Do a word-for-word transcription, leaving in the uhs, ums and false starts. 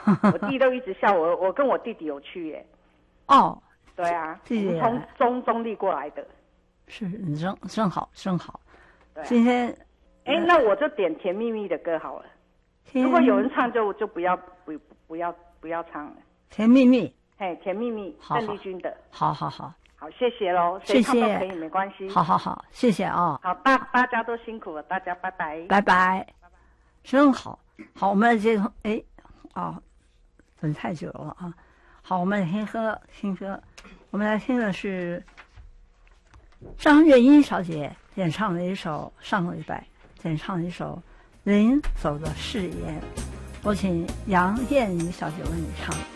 我弟都一直笑我，我跟我弟弟有去耶。 哦， 对啊， 弟弟从中中立过来的。 是你真真好真好。 对啊、 今天， 哎，那我就点《甜蜜蜜》的歌好了。如果有人唱就就不要不不要不要唱了。 甜蜜蜜， 嘿，甜蜜蜜，邓丽君的。 好好好， 好，谢谢喽， 谢谢， 谁唱都可以，没关系。 好好好，谢谢啊、哦。 好，大大家都辛苦了，大家拜拜， 拜拜，真好。好，我们来接通，哎，哦，等太久了啊。好，我们来听歌，听歌，我们来听的是张月英小姐演唱的一首，上个礼拜演唱的一首《临走的誓言》，我请杨燕妮小姐为你唱。